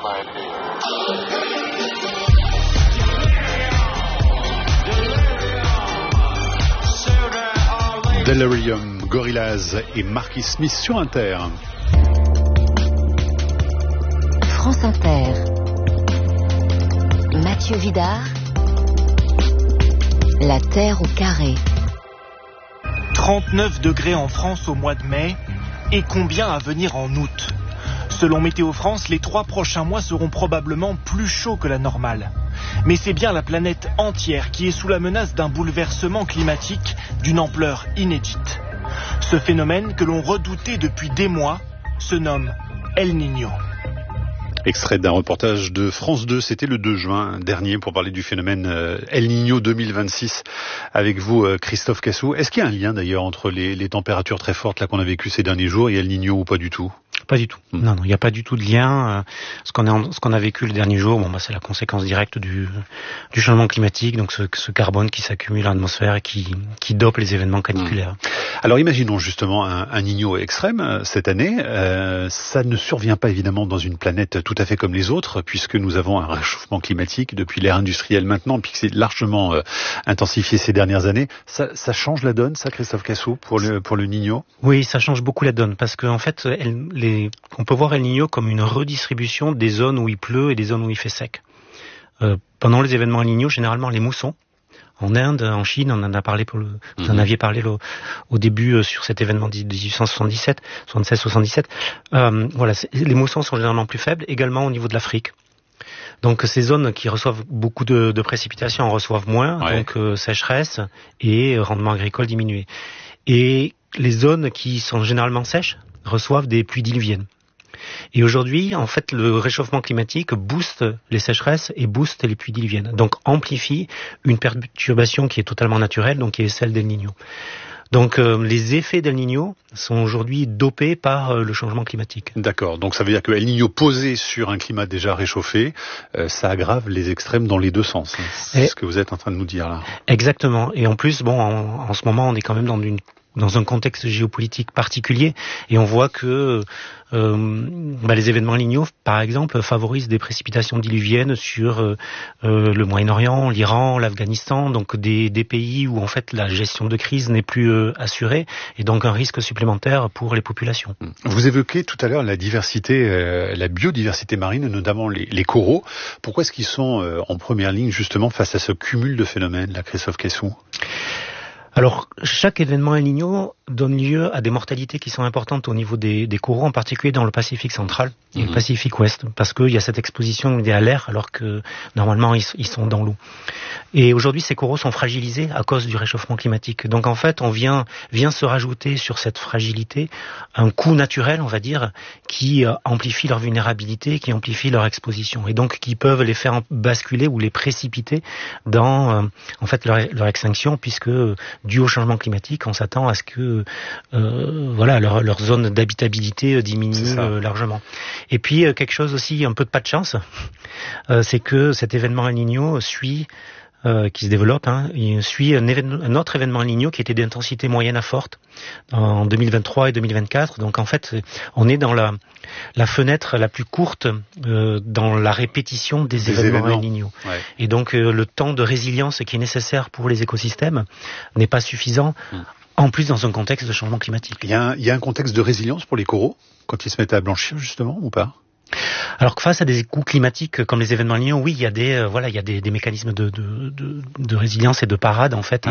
Delirium, Gorillaz et Marky Smith sur Inter. France Inter. Mathieu Vidard. La Terre au carré. 39 degrés en France au mois de mai. Et combien à venir en août? Selon Météo France, les 3 prochains mois seront probablement plus chauds que la normale. Mais c'est bien la planète entière qui est sous la menace d'un bouleversement climatique d'une ampleur inédite. Ce phénomène que l'on redoutait depuis des mois se nomme El Niño. Extrait d'un reportage de France 2, c'était le 2 juin dernier pour parler du phénomène El Niño 2026 avec vous Christophe Cassou. Est-ce qu'il y a un lien d'ailleurs entre les températures très fortes là qu'on a vécues ces derniers jours et El Niño ou pas du tout? Pas du tout. Non, il n'y a pas du tout de lien. Ce qu'on a vécu le dernier jour, c'est la conséquence directe du changement climatique, donc ce carbone qui s'accumule dans l'atmosphère et qui dope les événements caniculaires. Alors imaginons justement un Niño extrême cette année. Ça ne survient pas évidemment dans une planète tout à fait comme les autres, puisque nous avons un réchauffement climatique depuis l'ère industrielle maintenant, puis que c'est largement intensifié ces dernières années. Ça change la donne, ça, Christophe Cassou, pour le Niño? Oui, ça change beaucoup la donne, parce qu'en fait, on peut voir El Niño comme une redistribution des zones où il pleut et des zones où il fait sec. Pendant les événements El Niño, généralement les moussons, en Inde, en Chine, on en a parlé vous en aviez parlé au début sur cet événement de 1877, 76-77. Les moussons sont généralement plus faibles, également au niveau de l'Afrique. Donc ces zones qui reçoivent beaucoup de précipitations en reçoivent moins, donc sécheresse et rendement agricole diminué. Et les zones qui sont généralement sèches reçoivent des pluies diluviennes. Et aujourd'hui, en fait, le réchauffement climatique booste les sécheresses et booste les pluies diluviennes. Donc amplifie une perturbation qui est totalement naturelle, donc qui est celle d'El Niño. Donc les effets d'El Niño sont aujourd'hui dopés par le changement climatique. D'accord, donc ça veut dire que El Niño posé sur un climat déjà réchauffé, ça aggrave les extrêmes dans les deux sens. C'est ce que vous êtes en train de nous dire là. Exactement, et en plus, en ce moment, on est quand même dans un contexte géopolitique particulier, et on voit que les événements El Niño, par exemple, favorisent des précipitations diluviennes sur le Moyen-Orient, l'Iran, l'Afghanistan, donc des pays où en fait la gestion de crise n'est plus assurée, et donc un risque supplémentaire pour les populations. Vous évoquez tout à l'heure la biodiversité marine, notamment les coraux. Pourquoi est-ce qu'ils sont en première ligne justement face à ce cumul de phénomènes, là, Christophe Cassou? Alors, chaque événement El Niño donne lieu à des mortalités qui sont importantes au niveau des coraux, en particulier dans le Pacifique central et le Pacifique ouest, parce qu'il y a cette exposition à l'air, alors que normalement ils sont dans l'eau. Et aujourd'hui, ces coraux sont fragilisés à cause du réchauffement climatique. Donc en fait, on vient se rajouter sur cette fragilité un coût naturel, on va dire, qui amplifie leur vulnérabilité, qui amplifie leur exposition, et donc qui peuvent les faire basculer ou les précipiter dans en fait leur extinction, puisque dû au changement climatique, on s'attend à ce que leur zone d'habitabilité diminue largement. Et puis quelque chose aussi, un peu de pas de chance, c'est que cet événement El Niño qui se développe, il suit un autre événement El Niño qui était d'intensité moyenne à forte en 2023 et 2024. Donc en fait, on est dans la fenêtre la plus courte dans la répétition des événements El Niño. Ouais. Et donc le temps de résilience qui est nécessaire pour les écosystèmes n'est pas suffisant. En plus, dans un contexte de changement climatique. Il y a un contexte de résilience pour les coraux quand ils se mettent à blanchir, justement, ou pas? Alors que face à des coûts climatiques comme les événements El Niño, oui, il y a des mécanismes de résilience et de parade en fait.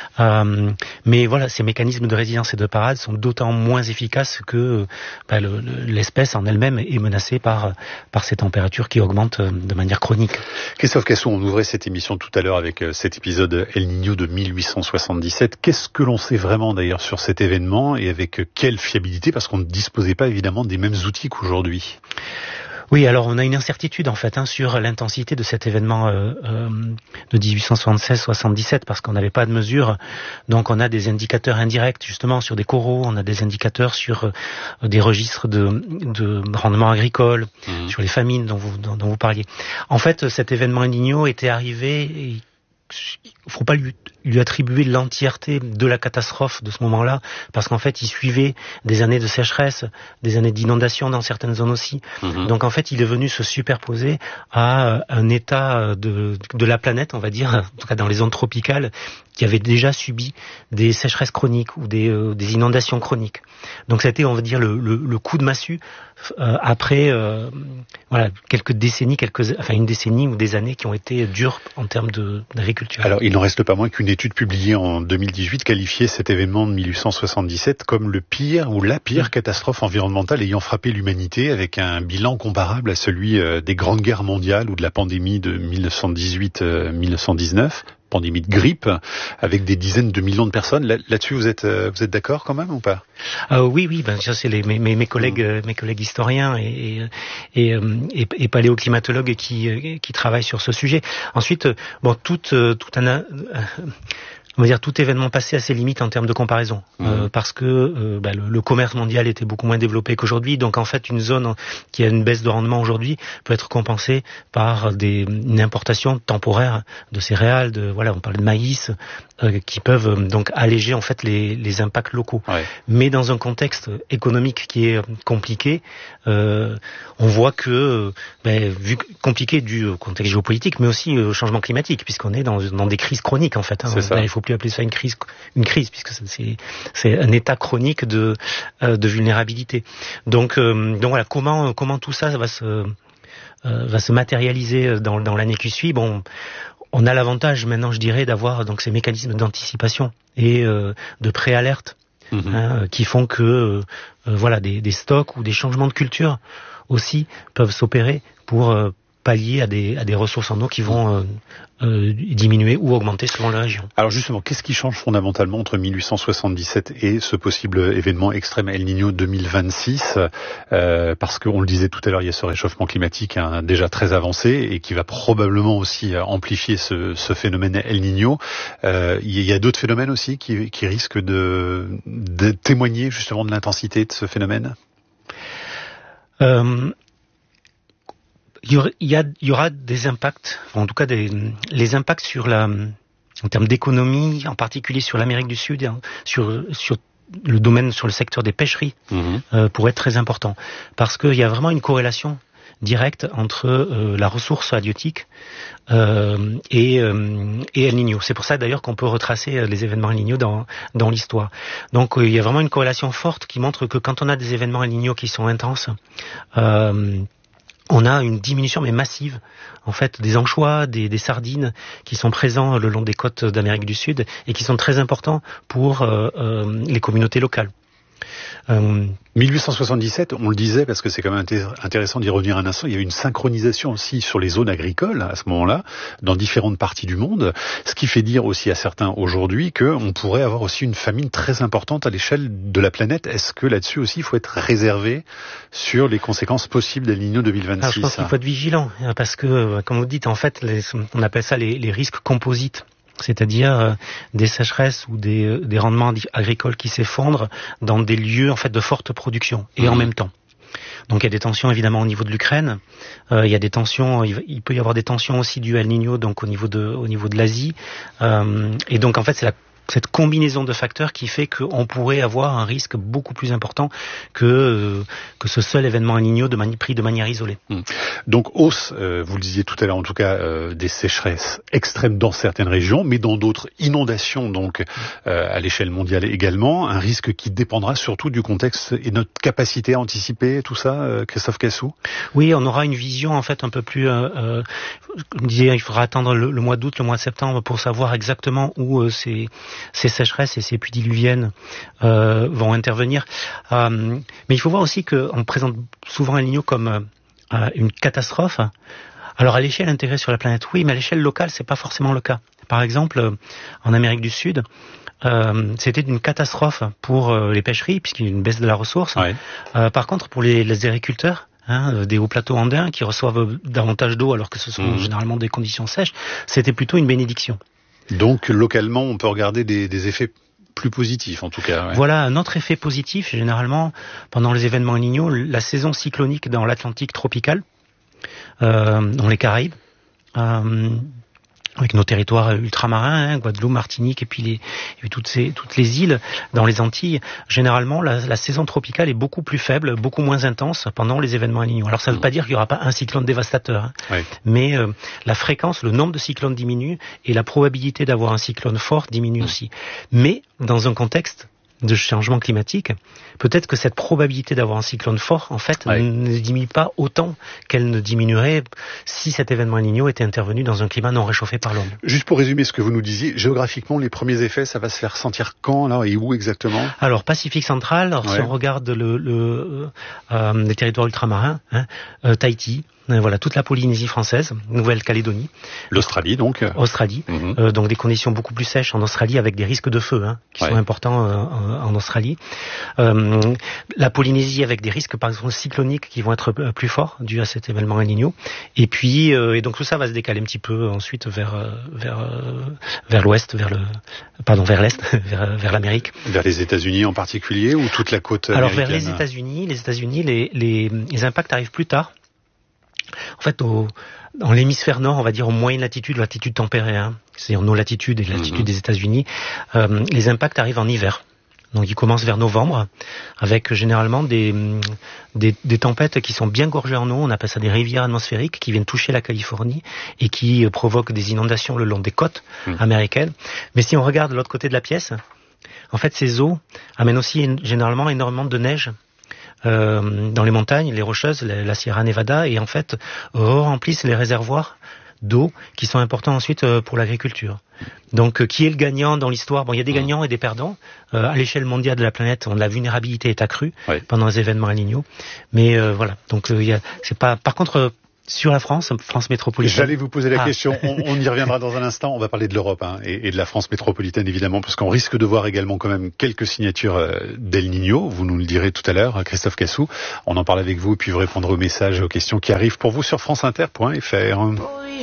Mais voilà, ces mécanismes de résilience et de parade sont d'autant moins efficaces que l'espèce en elle-même est menacée par ces températures qui augmentent de manière chronique. Christophe Cassou, on ouvrait cette émission tout à l'heure avec cet épisode El Niño de 1877. Qu'est-ce que l'on sait vraiment d'ailleurs sur cet événement et avec quelle fiabilité, parce qu'on ne disposait pas évidemment des mêmes outils qu'aujourd'hui? Oui, alors on a une incertitude en fait sur l'intensité de cet événement de 1876-77 parce qu'on n'avait pas de mesure. Donc on a des indicateurs indirects justement sur des coraux, on a des indicateurs sur des registres de rendement agricole, sur les famines dont vous parliez. En fait, cet événement El Niño était arrivé. Il faut pas lui lui attribuer l'entièreté de la catastrophe de ce moment-là, parce qu'en fait, il suivait des années de sécheresse, des années d'inondation dans certaines zones aussi. Donc en fait, il est venu se superposer à un état de la planète, on va dire, en tout cas dans les zones tropicales, qui avait déjà subi des sécheresses chroniques ou des inondations chroniques. Donc ça a été, on va dire, le coup de massue après quelques décennies, une décennie ou des années qui ont été dures en termes d'agriculture. Alors il n'en reste pas moins qu'une étude publiée en 2018 qualifiait cet événement de 1877 comme le pire ou la pire catastrophe environnementale ayant frappé l'humanité, avec un bilan comparable à celui des grandes guerres mondiales ou de la pandémie de 1918-1919. Pandémie de grippe, avec des dizaines de millions de personnes. Là-dessus, vous êtes d'accord quand même ou pas? Oui, ça c'est mes collègues historiens et paléoclimatologues qui travaillent sur ce sujet. Ensuite, on va dire tout événement passé a ses limites en termes de comparaison, parce que le commerce mondial était beaucoup moins développé qu'aujourd'hui. Donc en fait, une zone qui a une baisse de rendement aujourd'hui peut être compensée par une importation temporaire de céréales, on parle de maïs, qui peuvent donc alléger en fait les impacts locaux. Ouais. Mais dans un contexte économique qui est compliqué, on voit que compliqué dû au contexte géopolitique, mais aussi au changement climatique, puisqu'on est dans des crises chroniques en fait. Il faut plus appeler ça une crise puisque c'est un état chronique de vulnérabilité. Donc voilà, comment tout ça va se matérialiser dans l'année qui suit. Bon, on a l'avantage maintenant, je dirais, d'avoir donc ces mécanismes d'anticipation et de préalerte qui font que des stocks ou des changements de culture aussi peuvent s'opérer pour pallier à des ressources en eau qui vont diminuer ou augmenter selon la région. Alors justement, qu'est-ce qui change fondamentalement entre 1877 et ce possible événement extrême El Niño 2026 parce qu'on le disait tout à l'heure, il y a ce réchauffement climatique déjà très avancé et qui va probablement aussi amplifier ce phénomène El Niño. Il y a d'autres phénomènes aussi qui risquent de témoigner justement de l'intensité de ce phénomène. Il y aura des impacts, en tout cas les impacts en termes d'économie, en particulier sur l'Amérique du Sud, sur le domaine, sur le secteur des pêcheries, pourraient être très importants. Parce qu'il y a vraiment une corrélation directe entre la ressource halieutique et El Niño. C'est pour ça d'ailleurs qu'on peut retracer les événements El Niño dans l'histoire. Donc il y a vraiment une corrélation forte qui montre que quand on a des événements El Niño qui sont intenses, on a une diminution mais massive en fait des anchois, des sardines qui sont présents le long des côtes d'Amérique du Sud et qui sont très importants pour les communautés locales. 1877, on le disait parce que c'est quand même intéressant d'y revenir un instant, il y a eu une synchronisation aussi sur les zones agricoles à ce moment-là, dans différentes parties du monde, ce qui fait dire aussi à certains aujourd'hui qu'on pourrait avoir aussi une famine très importante à l'échelle de la planète. Est-ce que là-dessus aussi il faut être réservé sur les conséquences possibles d'El Niño 2026? Alors, je pense qu'il faut être vigilant, parce que, comme vous dites, en fait, on appelle ça les risques composites. C'est-à-dire des sécheresses ou des rendements agricoles qui s'effondrent dans des lieux en fait de forte production et en même temps. Donc il y a des tensions évidemment au niveau de l'Ukraine, il y a des tensions, il peut y avoir des tensions aussi dues à El Niño donc au niveau de l'Asie, et donc en fait c'est cette combinaison de facteurs qui fait qu'on pourrait avoir un risque beaucoup plus important que ce seul événement El Niño pris de manière isolée. Donc hausse, vous le disiez tout à l'heure en tout cas, des sécheresses extrêmes dans certaines régions, mais dans d'autres inondations donc à l'échelle mondiale également, un risque qui dépendra surtout du contexte et notre capacité à anticiper tout ça, Christophe Cassou? Oui, on aura une vision en fait un peu plus, comme disait, il faudra attendre le mois d'août, le mois de septembre pour savoir exactement où ces sécheresses et ces pluies diluviennes vont intervenir. Mais il faut voir aussi qu'on présente souvent El Niño comme une catastrophe. Alors à l'échelle intégrée sur la planète, oui, mais à l'échelle locale, c'est pas forcément le cas. Par exemple, en Amérique du Sud, c'était une catastrophe pour les pêcheries, puisqu'il y a une baisse de la ressource. Ouais. Par contre, pour les agriculteurs, des hauts plateaux andins qui reçoivent davantage d'eau alors que ce sont généralement des conditions sèches, c'était plutôt une bénédiction. Donc localement, on peut regarder des effets plus positifs en tout cas. Ouais. Voilà, un autre effet positif, généralement, pendant les événements El Niño, la saison cyclonique dans l'Atlantique tropical, dans les Caraïbes, avec nos territoires ultramarins, Guadeloupe, Martinique, et puis toutes les îles dans les Antilles, généralement la saison tropicale est beaucoup plus faible, beaucoup moins intense pendant les événements El Niño. Alors ça ne veut pas dire qu'il n'y aura pas un cyclone dévastateur, mais la fréquence, le nombre de cyclones diminue et la probabilité d'avoir un cyclone fort diminue aussi. Mais dans un contexte de changement climatique, peut-être que cette probabilité d'avoir un cyclone fort, en fait, ne diminue pas autant qu'elle ne diminuerait si cet événement El Niño était intervenu dans un climat non réchauffé par l'homme. Juste pour résumer ce que vous nous disiez, géographiquement, les premiers effets, ça va se faire sentir quand, là, et où exactement? Alors, Pacifique central, si on regarde les territoires ultramarins, Tahiti, voilà, toute la Polynésie française, Nouvelle-Calédonie. L'Australie, donc. Australie. Donc des conditions beaucoup plus sèches en Australie avec des risques de feu, qui sont importants en Australie. La Polynésie avec des risques, par exemple, cycloniques qui vont être plus forts dus à cet événement El Niño. Et puis, et donc tout ça va se décaler un petit peu ensuite vers l'ouest, vers l'est, vers l'Amérique. Vers les États-Unis en particulier, ou toute la côte américaine? Alors vers les États-Unis, les impacts arrivent plus tard. En fait, dans l'hémisphère nord, on va dire aux moyennes latitudes, latitudes tempérées, c'est-à-dire nos latitudes et les latitudes des États-Unis, les impacts arrivent en hiver. Donc ils commencent vers novembre, avec généralement des tempêtes qui sont bien gorgées en eau, on appelle ça des rivières atmosphériques, qui viennent toucher la Californie et qui provoquent des inondations le long des côtes américaines. Mais si on regarde de l'autre côté de la pièce, en fait ces eaux amènent aussi généralement énormément de neige dans les montagnes, les Rocheuses, la Sierra Nevada, et en fait remplissent les réservoirs d'eau qui sont importants ensuite pour l'agriculture. Donc qui est le gagnant dans l'histoire? Bon, il y a des gagnants et des perdants. À l'échelle mondiale de la planète, la vulnérabilité est accrue pendant les événements El Niño. Mais voilà, donc c'est pas. Par contre, sur la France métropolitaine. J'allais vous poser la question, on y reviendra dans un instant, on va parler de l'Europe et de la France métropolitaine évidemment, parce qu'on risque de voir également quand même quelques signatures d'El Niño, vous nous le direz tout à l'heure, Christophe Cassou. On en parle avec vous et puis vous répondrez aux messages, aux questions qui arrivent pour vous sur franceinter.fr.